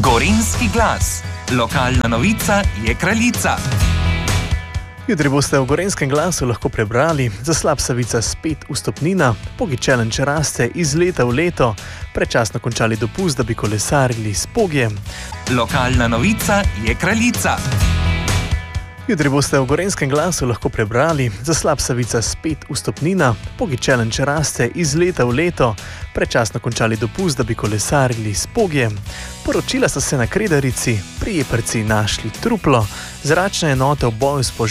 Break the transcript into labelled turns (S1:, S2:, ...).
S1: Gorenjski glas. Lokalna novica je kraljica.
S2: Jutri boste v Gorenjskem glasu lahko prebrali: Zaslap Savica spet vstopnina, Pogi Challenge raste iz leta v leto, predčasno končali dopust, da bi kolesarili s Pogjem.
S1: Lokalna novica je kraljica.
S2: Jutri boste v Gorenjskem glasu lahko prebrali: Zaslap Savica spet vstopnina, Pogi Challenge raste iz leta v leto, predčasno končali dopust, da bi kolesarili s Pogjem. Poročila sta se na Kredarici, pri Jeprci našli truplo, zračne enote v boju s požarom